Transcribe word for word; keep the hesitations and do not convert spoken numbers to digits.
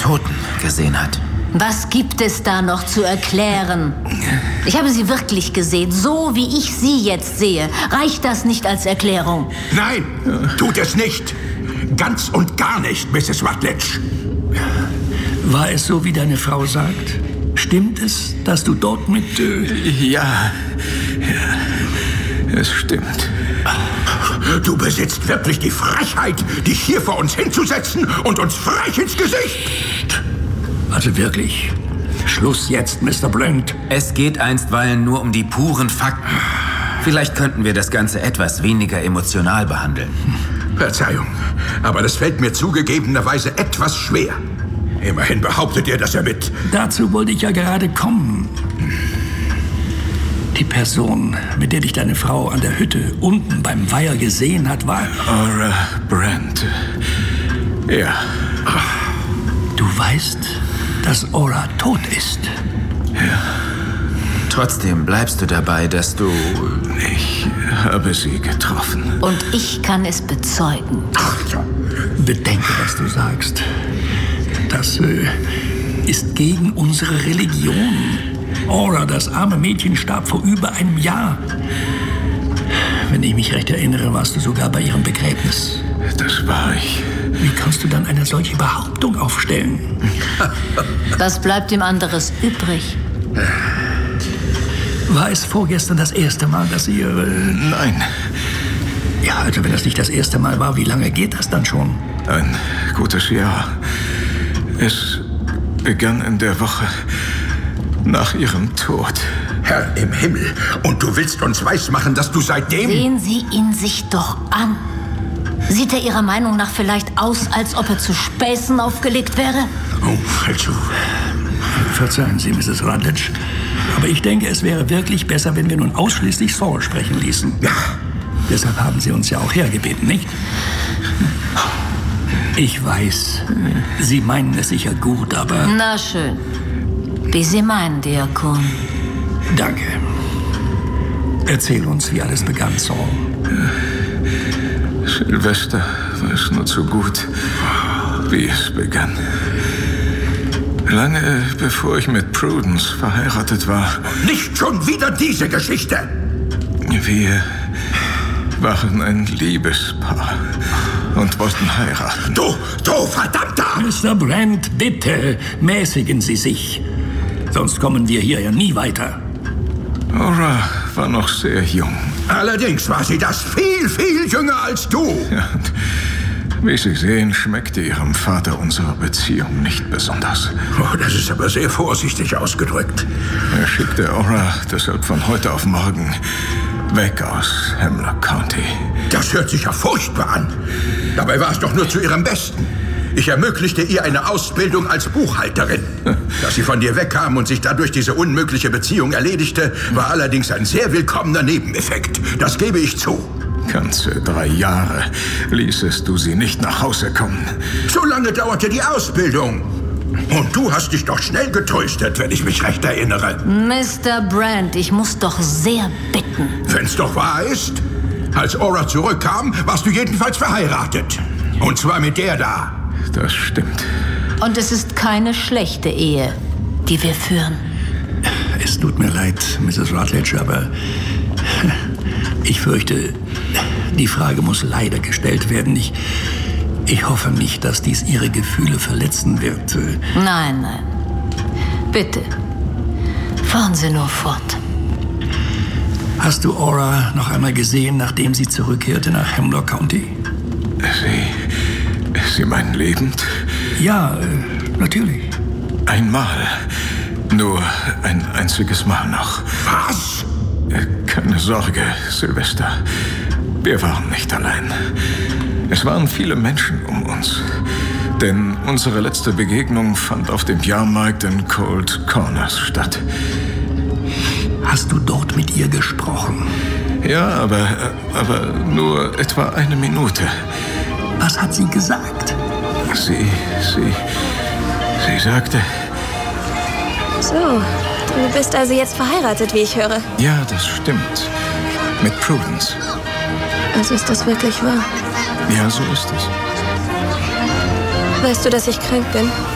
Toten gesehen hat. Was gibt es da noch zu erklären? Ich habe sie wirklich gesehen, so wie ich sie jetzt sehe. Reicht das nicht als Erklärung? Nein, tut es nicht. Ganz und gar nicht, Misses Rutledge. War es so, wie deine Frau sagt? Stimmt es, dass du dort mit... Äh ja, ja, es stimmt. Du besitzt wirklich die Frechheit, dich hier vor uns hinzusetzen und uns frech ins Gesicht. Also wirklich, Schluss jetzt, Mister Brent. Es geht einstweilen nur um die puren Fakten. Vielleicht könnten wir das Ganze etwas weniger emotional behandeln. Verzeihung, aber das fällt mir zugegebenerweise etwas schwer. Immerhin behauptet er, dass er mit... Dazu wollte ich ja gerade kommen. Die Person, mit der dich deine Frau an der Hütte unten beim Weiher gesehen hat, war... Ora Brent. Ja. Du weißt, dass Ora tot ist. Ja. Trotzdem bleibst du dabei, dass du... Ich habe sie getroffen. Und ich kann es bezeugen. Ach ja. Bedenke, was du sagst. Das äh, ist gegen unsere Religion. Ora, das arme Mädchen, starb vor über einem Jahr. Wenn ich mich recht erinnere, warst du sogar bei ihrem Begräbnis. Das war ich. Wie kannst du dann eine solche Behauptung aufstellen? Was bleibt ihm anderes übrig? War es vorgestern das erste Mal, dass ihr... Äh Nein. Ja, also wenn das nicht das erste Mal war, wie lange geht das dann schon? Ein gutes Jahr. Es begann in der Woche nach ihrem Tod. Herr im Himmel, und du willst uns weismachen, dass du seitdem... Sehen Sie ihn sich doch an. Sieht er Ihrer Meinung nach vielleicht aus, als ob er zu Späßen aufgelegt wäre? Oh, also... Verzeihen Sie, Misses Rutledge, aber ich denke, es wäre wirklich besser, wenn wir nun ausschließlich Saul sprechen ließen. Ja. Deshalb haben Sie uns ja auch hergebeten, nicht? Ich weiß, Sie meinen es sicher gut, aber... Na schön. Wie Sie meinen, Diakon. Danke. Erzähl uns, wie alles begann, Saul. Silvester weiß nur zu gut, wie es begann. Lange bevor ich mit Prudence verheiratet war. Nicht schon wieder diese Geschichte! Wir waren ein Liebespaar und wollten heiraten. Du, du verdammter! Mister Brent, bitte, mäßigen Sie sich. Sonst kommen wir hier ja nie weiter. Ora war noch sehr jung. Allerdings war sie das viel, viel jünger als du. Ja, und wie Sie sehen, schmeckte Ihrem Vater unsere Beziehung nicht besonders. Oh, das ist aber sehr vorsichtig ausgedrückt. Er schickte Ora deshalb von heute auf morgen weg aus Hemlock County. Das hört sich ja furchtbar an. Dabei war es doch nur zu ihrem Besten. Ich ermöglichte ihr eine Ausbildung als Buchhalterin. Dass sie von dir wegkam und sich dadurch diese unmögliche Beziehung erledigte, war allerdings ein sehr willkommener Nebeneffekt. Das gebe ich zu. Ganze drei Jahre ließest du sie nicht nach Hause kommen. So lange dauerte die Ausbildung. Und du hast dich doch schnell getröstet, wenn ich mich recht erinnere. Mister Brent, ich muss doch sehr bitten. Wenn's doch wahr ist. Als Ora zurückkam, warst du jedenfalls verheiratet. Und zwar mit der da. Das stimmt. Und es ist keine schlechte Ehe, die wir führen. Es tut mir leid, Misses Rutledge, aber ich fürchte, die Frage muss leider gestellt werden. Ich, ich hoffe nicht, dass dies Ihre Gefühle verletzen wird. Nein, nein. Bitte, fahren Sie nur fort. Hast du Ora noch einmal gesehen, nachdem sie zurückkehrte nach Hemlock County? Sie... Sie meinen lebend? Ja, äh, natürlich. Einmal. Nur ein einziges Mal noch. Was? Keine Sorge, Silvester. Wir waren nicht allein. Es waren viele Menschen um uns. Denn unsere letzte Begegnung fand auf dem Jahrmarkt in Cold Corners statt. Hast du dort mit ihr gesprochen? Ja, aber, aber nur etwa eine Minute. Was hat sie gesagt? Sie, sie, sie sagte... So, du bist also jetzt verheiratet, wie ich höre. Ja, das stimmt. Mit Prudence. Also ist das wirklich wahr? Ja, so ist es. Weißt du, dass ich krank bin?